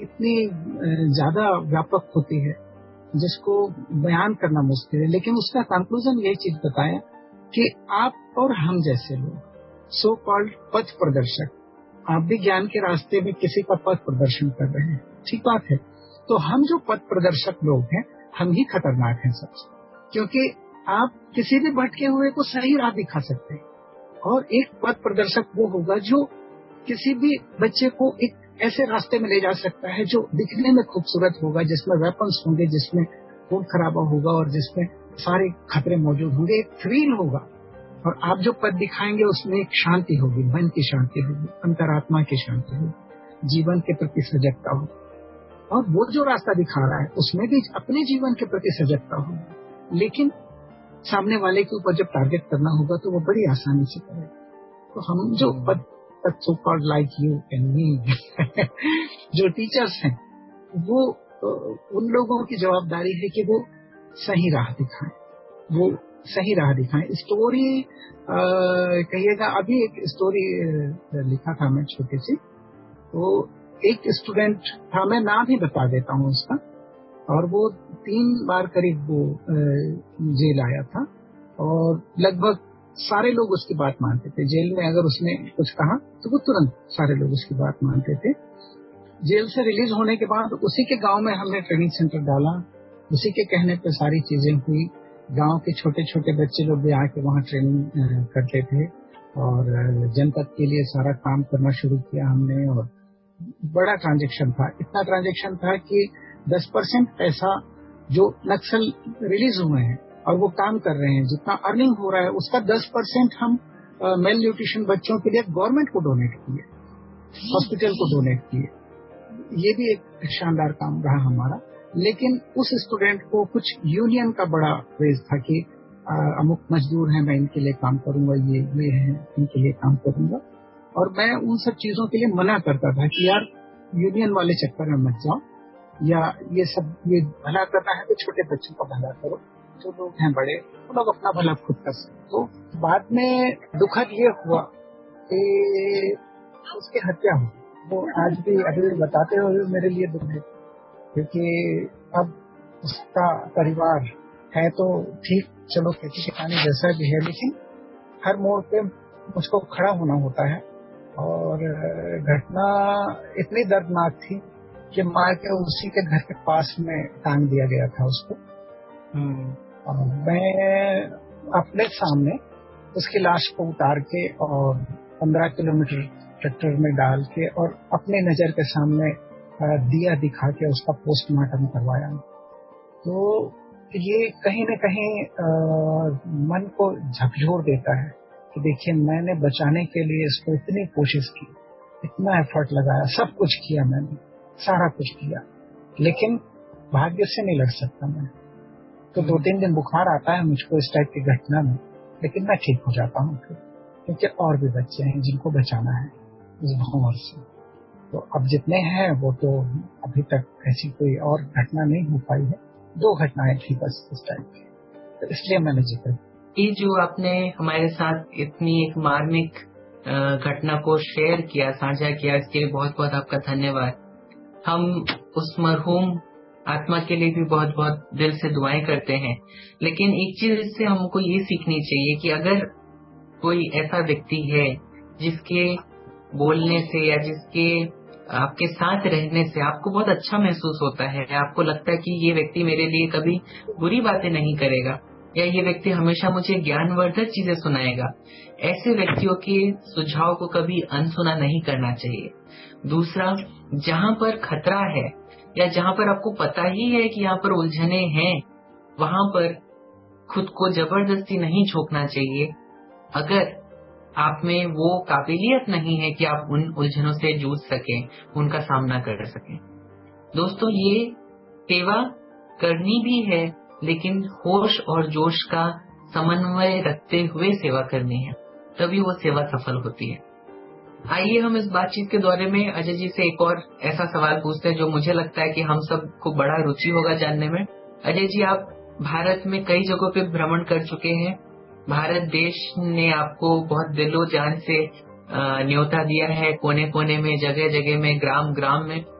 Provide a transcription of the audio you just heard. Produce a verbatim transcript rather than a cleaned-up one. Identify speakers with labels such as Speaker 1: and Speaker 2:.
Speaker 1: इतनी ज्यादा व्यापक होती है जिसको बयान करना मुश्किल है, लेकिन उसका कंक्लूजन यही चीज बताया कि आप और हम जैसे लोग सो कॉल्ड पथ प्रदर्शक, आप भी ज्ञान के रास्ते में किसी का पथ प्रदर्शन कर रहे हैं, ठीक बात है। तो हम जो पथ प्रदर्शक लोग हैं हम ही खतरनाक हैं सबसे, क्योंकि आप किसी भी भटके हुए को सही राह दिखा सकते हैं, और एक पथ प्रदर्शक वो होगा जो किसी भी बच्चे को एक ऐसे रास्ते में ले जा सकता है जो दिखने में खूबसूरत होगा, जिसमें वेपन्स होंगे, जिसमें खून खराबा होगा और जिसमें सारे खतरे मौजूद होंगे, एक थ्रिल होगा। और आप जो पथ दिखाएंगे उसमें एक शांति होगी, मन की शांति होगी, अंतरात्मा की शांति होगी, जीवन के प्रति सजगता होगी। और वो जो रास्ता दिखा रहा है उसमें भी अपने जीवन के प्रति सजगता होगी, लेकिन सामने वाले के ऊपर जब टारगेट करना होगा तो वो बड़ी आसानी से करेगा। तो हम जो पथ so called like you and me जो टीचर्स हैं, वो उन लोगों की जवाबदारी है कि वो सही राह दिखाएं, वो सही राह दिखाएं। स्टोरी कहिएगा, अभी एक स्टोरी लिखा था मैं छोटी सी, तो एक स्टूडेंट था, मैं नाम ही बता देता हूँ उसका, और वो तीन बार करीब वो जेल आया था और लगभग सारे लोग उसकी बात मानते थे। जेल में अगर उसने कुछ कहा तो वो तुरंत सारे लोग उसकी बात मानते थे। जेल से रिलीज होने के बाद उसी के गांव में हमने ट्रेनिंग सेंटर डाला, उसी के कहने पे सारी चीजें हुई। गांव के छोटे छोटे बच्चे लोग भी आके वहाँ ट्रेनिंग करते थे और जनपद के लिए सारा काम करना शुरू किया हमने। और बड़ा ट्रांजेक्शन था, इतना ट्रांजेक्शन था कि दस परसेंट पैसा जो नक्सल रिलीज हुए हैं और वो काम कर रहे हैं, जितना अर्निंग हो रहा है उसका दस परसेंट हम मेल न्यूट्रिशन बच्चों के लिए गवर्नमेंट को डोनेट किए, हॉस्पिटल को डोनेट किए। ये भी एक शानदार काम रहा हमारा। लेकिन उस स्टूडेंट को कुछ यूनियन का बड़ा क्रेज था कि आ, अमुक मजदूर हैं, मैं इनके लिए काम करूंगा, ये ये हैं इनके लिए काम करूंगा। और मैं उन सब चीजों के लिए मना करता था कि यार यूनियन वाले चक्कर में मत जाओ, या ये सब ये भला करना है तो छोटे बच्चों का भला करो, जो लोग हैं बड़े वो लोग अपना भला खुद कर सकते। तो बाद में दुखद ये हुआ कि उसकी हत्या हुई। वो आज भी अभी बताते हुए मेरे लिए दुख है, क्योंकि अब उसका परिवार है तो ठीक, चलो खेती किसानी जैसा भी है, लेकिन हर मोड़ पे मुझको खड़ा होना होता है। और घटना इतनी दर्दनाक थी कि मार के उसी के घर के पास में टांग दिया गया था उसको। और मैं अपने सामने उसकी लाश को उतार के और पंद्रह किलोमीटर ट्रैक्टर में डाल के और अपने नजर के सामने दिया दिखा के उसका पोस्टमार्टम करवाया। तो ये कहीं न कहीं आ, मन को झकझोर देता है कि देखिए मैंने बचाने के लिए इसको इतनी कोशिश की, इतना एफर्ट लगाया, सब कुछ किया, मैंने सारा कुछ किया, लेकिन भाग्य से नहीं लड़ सकता मैं। तो दो तीन दिन बुखार आता है मुझको इस टाइप की घटना में, लेकिन मैं ठीक हो जाता हूँ फिर, क्योंकि और भी बच्चे हैं जिनको बचाना है इस भंवर से। तो अब जितने हैं वो तो अभी तक ऐसी कोई और घटना नहीं हो पाई है, दो घटनाएं थी बस इस टाइप की, तो इसलिए मैंने जिक्र।
Speaker 2: ये जो आपने हमारे साथ इतनी एक मार्मिक घटना को शेयर किया, साझा किया, इसके लिए बहुत बहुत आपका धन्यवाद। हम उस मरहूम आत्मा के लिए भी बहुत बहुत दिल से दुआएं करते हैं। लेकिन एक चीज इससे हमको ये सीखनी चाहिए कि अगर कोई ऐसा व्यक्ति है जिसके बोलने से या जिसके आपके साथ रहने से आपको बहुत अच्छा महसूस होता है, आपको लगता है कि ये व्यक्ति मेरे लिए कभी बुरी बातें नहीं करेगा या ये व्यक्ति हमेशा मुझे ज्ञानवर्धक चीजें सुनाएगा, ऐसे व्यक्तियों के सुझाव को कभी अनसुना नहीं करना चाहिए। दूसरा, जहाँ पर खतरा है या जहाँ पर आपको पता ही है कि यहाँ पर उलझने हैं, वहां पर खुद को जबरदस्ती नहीं झोंकना चाहिए अगर आप में वो काबिलियत नहीं है कि आप उन उलझनों से जूझ सकें, उनका सामना कर सकें। दोस्तों, ये सेवा करनी भी है, लेकिन होश और जोश का समन्वय रखते हुए सेवा करनी है, तभी वो सेवा सफल होती है। आइए हम इस बातचीत के दौरे में अजय जी से एक और ऐसा सवाल पूछते हैं जो मुझे लगता है कि हम सबको बड़ा रुचि होगा जानने में। अजय जी, आप भारत में कई जगहों पे भ्रमण कर चुके हैं, भारत देश ने आपको बहुत दिलो जान से न्योता दिया है, कोने कोने में, जगह जगह में, ग्राम ग्राम में।